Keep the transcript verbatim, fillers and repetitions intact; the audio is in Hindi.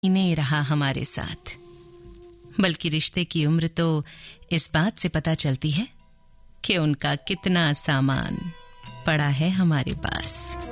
ने रहा हमारे साथ, बल्कि रिश्ते की उम्र तो इस बात से पता चलती है कि उनका कितना सामान पड़ा है हमारे पास।